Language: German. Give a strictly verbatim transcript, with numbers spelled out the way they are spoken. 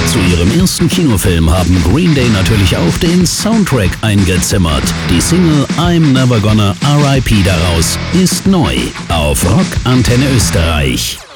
Zu ihrem ersten Kinofilm haben Green Day natürlich auch den Soundtrack eingezimmert. Die Single I'm Never Gonna R I P daraus ist neu auf Rock Antenne Österreich.